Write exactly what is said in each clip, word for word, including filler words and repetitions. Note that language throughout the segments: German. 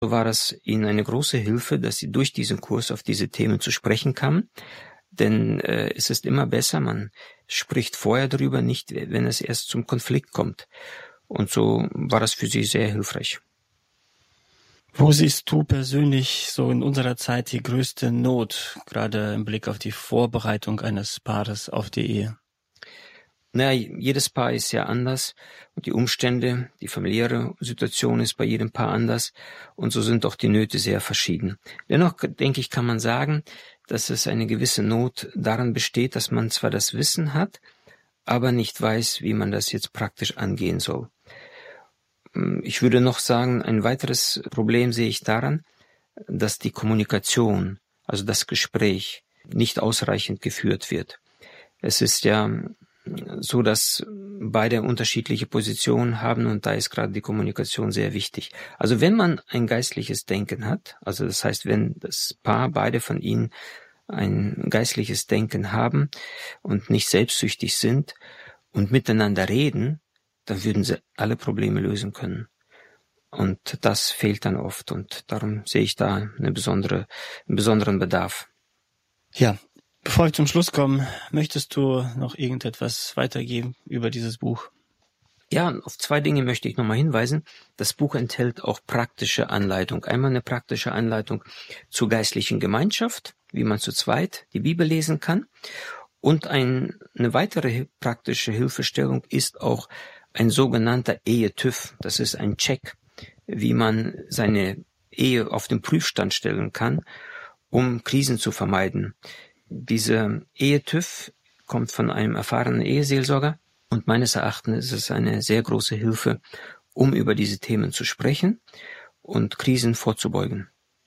So war es ihnen eine große Hilfe, dass sie durch diesen Kurs auf diese Themen zu sprechen kamen. Denn äh, es ist immer besser, man spricht vorher darüber, nicht wenn es erst zum Konflikt kommt. Und so war das für sie sehr hilfreich. Wo siehst du persönlich so in unserer Zeit die größte Not, gerade im Blick auf die Vorbereitung eines Paares auf die Ehe? Naja, jedes Paar ist ja anders und die Umstände, die familiäre Situation ist bei jedem Paar anders und so sind auch die Nöte sehr verschieden. Dennoch, denke ich, kann man sagen, dass es eine gewisse Not daran besteht, dass man zwar das Wissen hat, aber nicht weiß, wie man das jetzt praktisch angehen soll. Ich würde noch sagen, ein weiteres Problem sehe ich daran, dass die Kommunikation, also das Gespräch, nicht ausreichend geführt wird. Es ist ja so, dass beide unterschiedliche Positionen haben und da ist gerade die Kommunikation sehr wichtig. Also wenn man ein geistliches Denken hat, also das heißt, wenn das Paar, beide von ihnen ein geistliches Denken haben und nicht selbstsüchtig sind und miteinander reden, dann würden sie alle Probleme lösen können. Und das fehlt dann oft und darum sehe ich da eine besondere, einen besonderen Bedarf. Ja. Bevor wir zum Schluss kommen, möchtest du noch irgendetwas weitergeben über dieses Buch? Ja, auf zwei Dinge möchte ich nochmal hinweisen. Das Buch enthält auch praktische Anleitung. Einmal eine praktische Anleitung zur geistlichen Gemeinschaft, wie man zu zweit die Bibel lesen kann. Und ein, eine weitere praktische Hilfestellung ist auch ein sogenannter Ehe-TÜV. Das ist ein Check, wie man seine Ehe auf den Prüfstand stellen kann, um Krisen zu vermeiden. Diese Ehe-TÜV kommt von einem erfahrenen Eheseelsorger und meines Erachtens ist es eine sehr große Hilfe, um über diese Themen zu sprechen und Krisen vorzubeugen.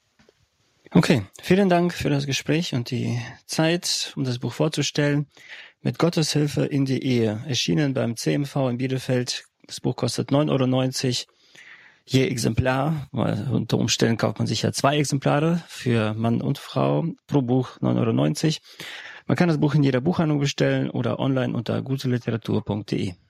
Okay, vielen Dank für das Gespräch und die Zeit, um das Buch vorzustellen. Mit Gottes Hilfe in die Ehe, erschienen beim C M V in Bielefeld. Das Buch kostet neun Euro neunzig je Exemplar, weil unter Umständen kauft man sich ja zwei Exemplare für Mann und Frau, pro Buch neun Euro neunzig. Man kann das Buch in jeder Buchhandlung bestellen oder online unter guteliteratur punkt de.